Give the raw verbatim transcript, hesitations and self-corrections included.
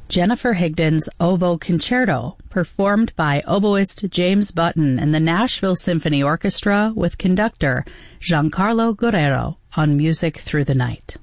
Jennifer Higdon's Oboe Concerto, performed by oboist James Button and the Nashville Symphony Orchestra with conductor Giancarlo Guerrero on Music Through the Night.